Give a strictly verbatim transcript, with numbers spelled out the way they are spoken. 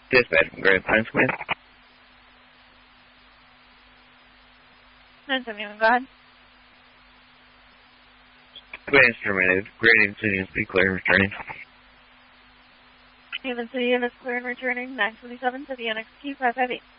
Dispatch from Grand Pine Smith. nine seventy-one, go ahead. Advance terminated. Gradient City is be clear and returning. Haven City units clear and returning. nine twenty-seven to the N X T five five eight.